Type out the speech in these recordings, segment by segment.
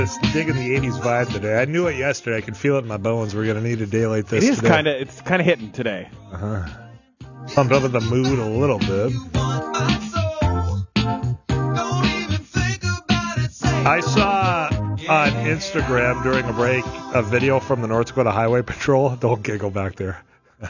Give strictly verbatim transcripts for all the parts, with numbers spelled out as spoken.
Just digging the eighties vibe today. I knew it yesterday. I could feel it in my bones. We're going to need a day like this. It is kind of it's kind of hitting today. Uh-huh. Pumped up in the mood a little bit. I saw on Instagram during a break a video from the North Dakota Highway Patrol. Don't giggle back there.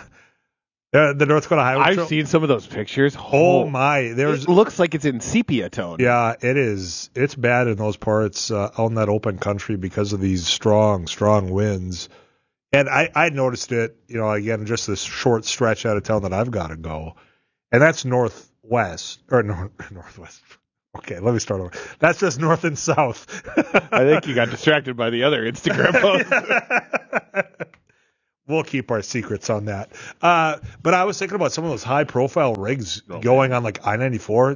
Uh, the North Dakota Highway I've Patrol. seen some of those pictures. Oh, oh my! There's it looks like it's in sepia tone. Yeah, it is. It's bad in those parts uh, out in that open country because of these strong, strong winds. And I, I noticed it. You know, again, just this short stretch out of town that I've got to go, and that's northwest or north northwest. Okay, let me start over. That's just north and south. I think you got distracted by the other Instagram post. We'll keep our secrets on that. Uh, but I was thinking about some of those high-profile rigs oh, going man. on like I ninety-four.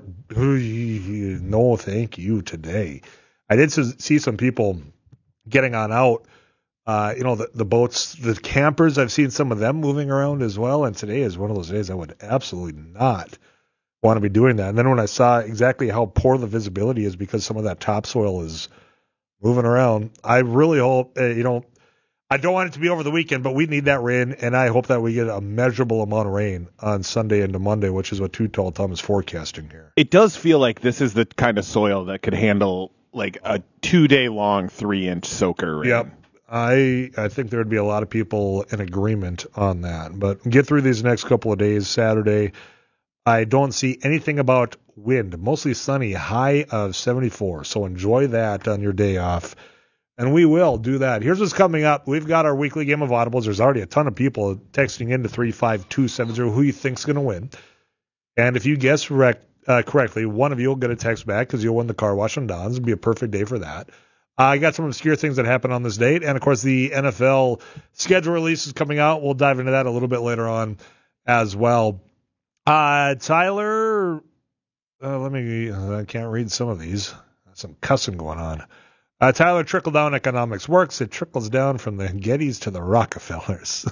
No, thank you today. I did see some people getting on out. Uh, you know, the, the boats, the campers, I've seen some of them moving around as well. And today is one of those days I would absolutely not want to be doing that. And then when I saw exactly how poor the visibility is because some of that topsoil is moving around, I really hope, uh, you know, I don't want it to be over the weekend, but we need that rain, and I hope that we get a measurable amount of rain on Sunday into Monday, which is what Too Tall Tom is forecasting here. It does feel like this is the kind of soil that could handle like a two-day-long three-inch soaker rain. Yep. I I think there would be a lot of people in agreement on that. But get through these next couple of days, Saturday. I don't see anything about wind. Mostly sunny, high of seventy-four. So enjoy that on your day off. And we will do that. Here's what's coming up. We've got our weekly game of audibles. There's already a ton of people texting in to three five two seven zero who you think's going to win. And if you guess rec- uh, correctly, one of you will get a text back because you'll win the car wash on Don's. It'll be a perfect day for that. Uh, I got some obscure things that happen on this date. And, of course, the N F L schedule release is coming out. We'll dive into that a little bit later on as well. Uh, Tyler, uh, let me, uh, I can't read some of these. Some cussing going on. Uh, Tyler, trickle-down economics works. It trickles down from the Gettys to the Rockefellers.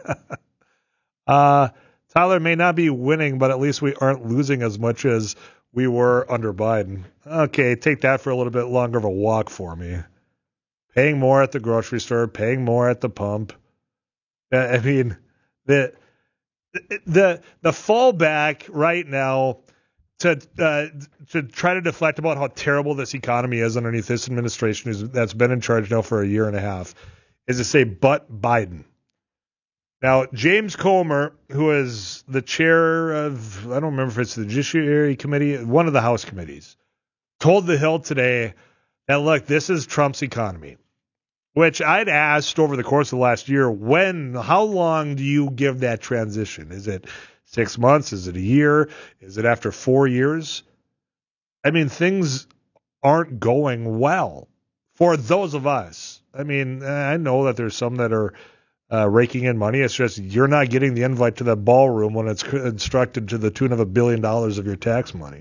uh, Tyler may not be winning, but at least we aren't losing as much as we were under Biden. Okay, take that for a little bit longer of a walk for me. Paying more at the grocery store, paying more at the pump. Uh, I mean, the the the fallback right now to uh, to try to deflect about how terrible this economy is underneath this administration is, that's been in charge now for a year and a half is to say, but Biden. Now, James Comer, who is the chair of, I don't remember if it's the Judiciary Committee, one of the House committees, told The Hill today that, look, this is Trump's economy, which I'd asked over the course of the last year, when, how long do you give that transition? Is it Six months? Is it a year? Is it after four years? I mean, things aren't going well for those of us. I mean, I know that there's some that are uh, raking in money. It's just you're not getting the invite to that ballroom when it's instructed to the tune of a billion dollars of your tax money.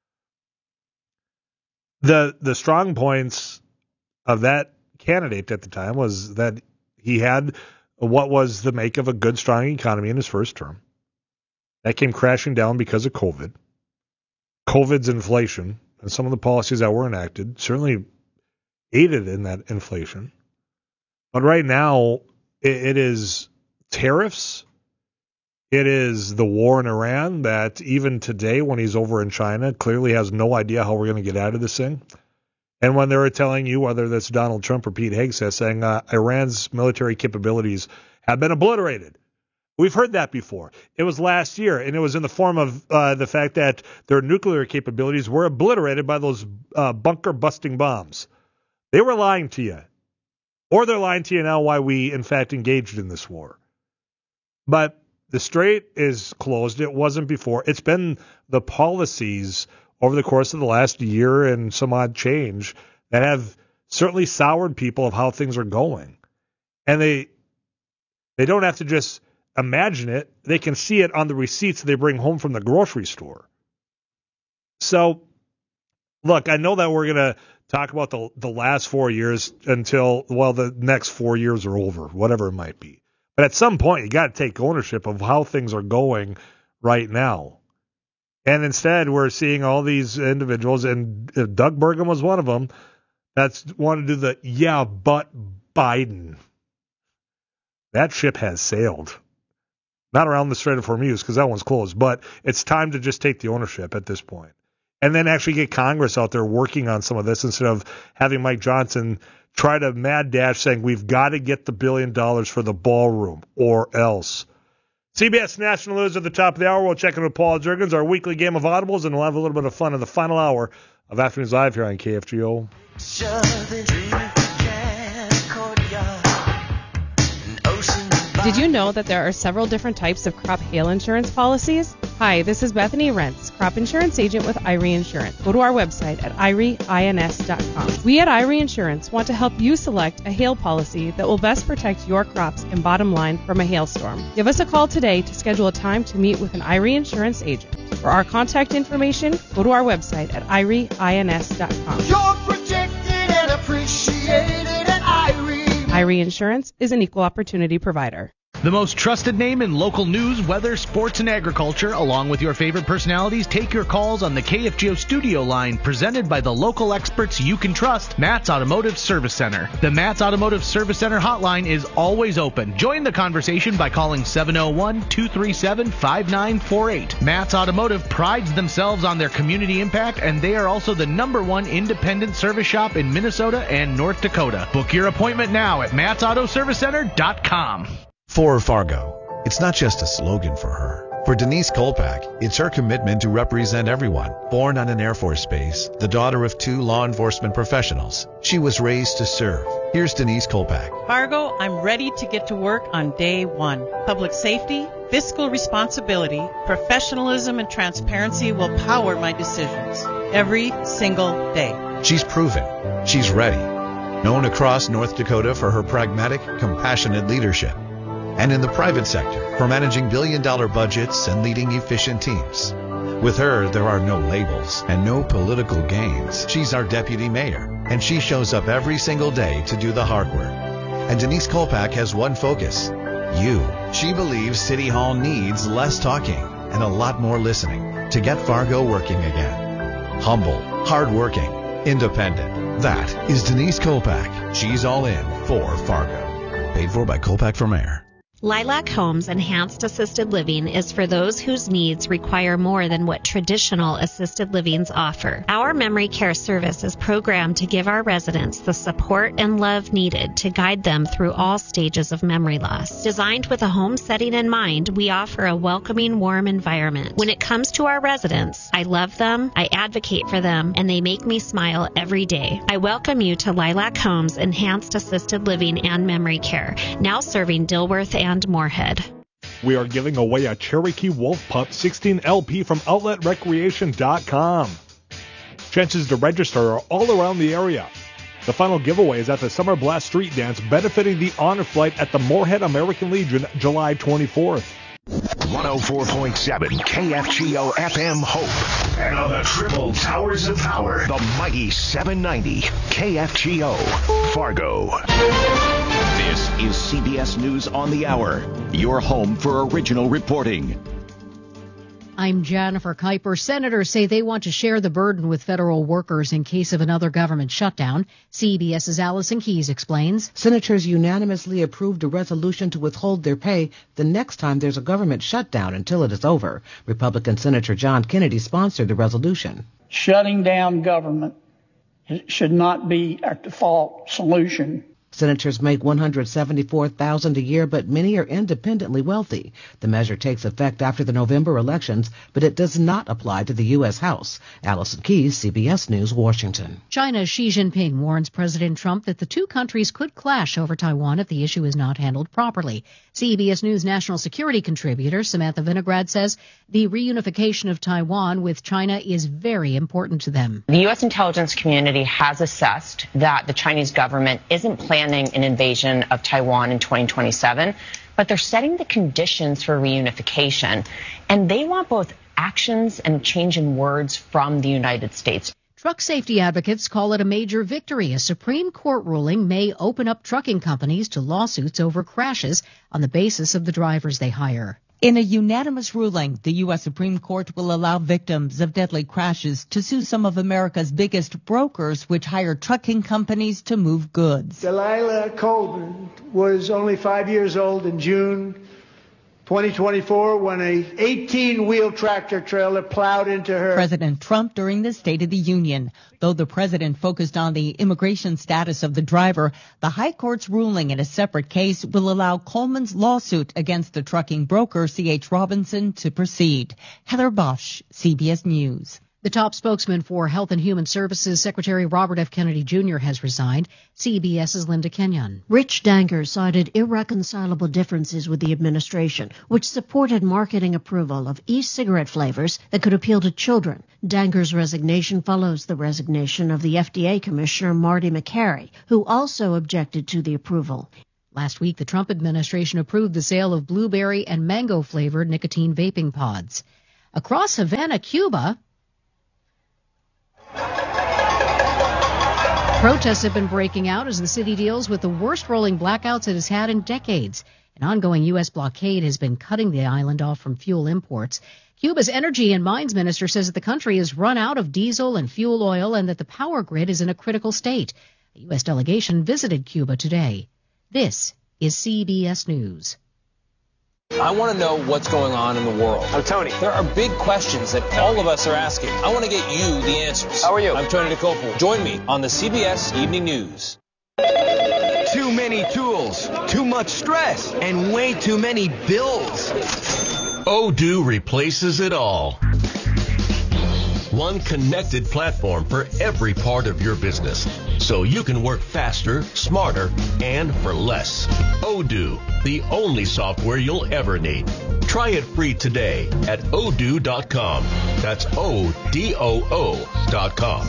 The the strong points of that candidate at the time was that he had what was the make of a good, strong economy in his first term. That came crashing down because of COVID. COVID's inflation and some of the policies that were enacted certainly aided in that inflation. But right now, it, it is tariffs. It is the war in Iran that even today, when he's over in China, clearly has no idea how we're going to get out of this thing. And when they were telling you, whether that's Donald Trump or Pete Hegseth, saying uh, Iran's military capabilities have been obliterated. We've heard that before. It was last year, and it was in the form of uh, the fact that their nuclear capabilities were obliterated by those uh, bunker-busting bombs. They were lying to you. Or they're lying to you now why we, in fact, engaged in this war. But the strait is closed. It wasn't before. It's been the policies over the course of the last year and some odd change that have certainly soured people of how things are going. And they they don't have to just imagine it. They can see it on the receipts they bring home from the grocery store. So, look, I know that we're going to talk about the the last four years until, well, the next four years are over, whatever it might be. But at some point, you got to take ownership of how things are going right now. And instead, we're seeing all these individuals, and Doug Burgum was one of them, that's want to do the, yeah, but Biden. That ship has sailed. Not around the Strait of Hormuz, because that one's closed, but it's time to just take the ownership at this point. And then actually get Congress out there working on some of this instead of having Mike Johnson try to mad dash saying we've got to get the billion dollars for the ballroom or else. C B S National News at the top of the hour. We'll check in with Paul Jurgens, our weekly game of audibles, and we'll have a little bit of fun in the final hour of Afternoons Live here on K F G O. Did you know that there are several different types of crop hail insurance policies? Hi, this is Bethany Rentz, crop insurance agent with I R E Insurance. Go to our website at I R E ins dot com. We at I R E Insurance want to help you select a hail policy that will best protect your crops and bottom line from a hailstorm. Give us a call today to schedule a time to meet with an I R E Insurance agent. For our contact information, go to our website at I R E ins dot com. You're protected and appreciated at I R E. I R E Insurance is an equal opportunity provider. The most trusted name in local news, weather, sports, and agriculture, along with your favorite personalities, take your calls on the K F G O studio line presented by the local experts you can trust, Matt's Automotive Service Center. The Matt's Automotive Service Center hotline is always open. Join the conversation by calling seven oh one, two three seven, five nine four eight. Matt's Automotive prides themselves on their community impact, and they are also the number one independent service shop in Minnesota and North Dakota. Book your appointment now at matts auto service center dot com. For Fargo, it's not just a slogan for her. For Denise Kolpak, it's her commitment to represent everyone. Born on an Air Force base, the daughter of two law enforcement professionals, she was raised to serve. Here's Denise Kolpak. Fargo, I'm ready to get to work on day one. Public safety, fiscal responsibility, professionalism, and transparency will power my decisions every single day. She's proven. She's ready. Known across North Dakota for her pragmatic, compassionate leadership. And in the private sector for managing billion-dollar budgets and leading efficient teams. With her, there are no labels and no political games. She's our deputy mayor, and she shows up every single day to do the hard work. And Denise Kolpak has one focus, you. She believes City Hall needs less talking and a lot more listening to get Fargo working again. Humble, hardworking, independent. That is Denise Kolpak. She's all in for Fargo. Paid for by Kolpak for Mayor. Lilac Homes Enhanced Assisted Living is for those whose needs require more than what traditional assisted livings offer. Our memory care service is programmed to give our residents the support and love needed to guide them through all stages of memory loss. Designed with a home setting in mind, we offer a welcoming, warm environment. When it comes to our residents, I love them, I advocate for them, and they make me smile every day. I welcome you to Lilac Homes Enhanced Assisted Living and Memory Care, now serving Dilworth and and Moorhead. We are giving away a Cherokee Wolf Pup sixteen L P from outlet recreation dot com. Chances to register are all around the area. The final giveaway is at the Summer Blast Street Dance benefiting the Honor Flight at the Moorhead American Legion July twenty-fourth. one oh four point seven K F G O F M Hope. And on the triple towers of power, the mighty seven ninety K F G O Fargo. This is C B S News on the Hour, your home for original reporting. I'm Jennifer Kuiper. Senators say they want to share the burden with federal workers in case of another government shutdown. CBS's Allison Keyes explains. Senators unanimously approved a resolution to withhold their pay the next time there's a government shutdown until it is over. Republican Senator John Kennedy sponsored the resolution. Shutting down government should not be a default solution. Senators make one hundred seventy-four thousand dollars a year, but many are independently wealthy. The measure takes effect after the November elections, but it does not apply to the U S House. Allison Keyes, C B S News, Washington. China's Xi Jinping warns President Trump that the two countries could clash over Taiwan if the issue is not handled properly. C B S News national security contributor Samantha Vinograd says the reunification of Taiwan with China is very important to them. The U S intelligence community has assessed that the Chinese government isn't planning an invasion of Taiwan in twenty twenty-seven, but they're setting the conditions for reunification, and they want both actions and change in words from the United States. Truck safety advocates call it a major victory. A Supreme Court ruling may open up trucking companies to lawsuits over crashes on the basis of the drivers they hire. In a unanimous ruling, the U S Supreme Court will allow victims of deadly crashes to sue some of America's biggest brokers, which hire trucking companies to move goods. Delilah Colvin was only five years old in June twenty twenty-four when a eighteen-wheel tractor trailer plowed into her. President Trump during the State of the Union. Though the president focused on the immigration status of the driver, the High Court's ruling in a separate case will allow Coleman's lawsuit against the trucking broker C H. Robinson to proceed. Heather Bosch, C B S News. The top spokesman for Health and Human Services, Secretary Robert F. Kennedy Junior, has resigned. CBS's Linda Kenyon. Rich Danger cited irreconcilable differences with the administration, which supported marketing approval of e-cigarette flavors that could appeal to children. Danger's resignation follows the resignation of the F D A Commissioner Marty Makary, who also objected to the approval. Last week, the Trump administration approved the sale of blueberry and mango-flavored nicotine vaping pods. Across Havana, Cuba, protests have been breaking out as the city deals with the worst rolling blackouts it has had in decades. An ongoing U S blockade has been cutting the island off from fuel imports. Cuba's Energy and Mines Minister says that the country has run out of diesel and fuel oil and that the power grid is in a critical state. A U S delegation visited Cuba today. This is C B S News. I want to know what's going on in the world. I'm Tony. There are big questions that all of us are asking. I want to get you the answers. How are you? I'm Tony DeCoppel. Join me on the C B S Evening News. Too many tools, too much stress, and way too many bills. Odoo replaces it all. One connected platform for every part of your business, so you can work faster, smarter, and for less. Odoo, the only software you'll ever need. Try it free today at odoo dot com. That's O D O O dot com.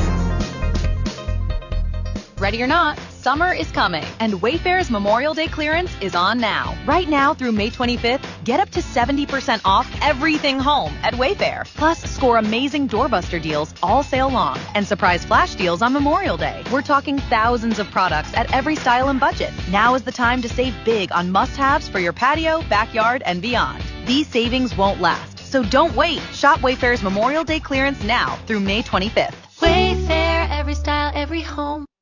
Ready or not, summer is coming, and Wayfair's Memorial Day clearance is on now. Right now through May twenty-fifth, get up to seventy percent off everything home at Wayfair. Plus, score amazing doorbuster deals all sale long and surprise flash deals on Memorial Day. We're talking thousands of products at every style and budget. Now is the time to save big on must-haves for your patio, backyard, and beyond. These savings won't last, so don't wait. Shop Wayfair's Memorial Day clearance now through May twenty-fifth. Wayfair, every style, every home.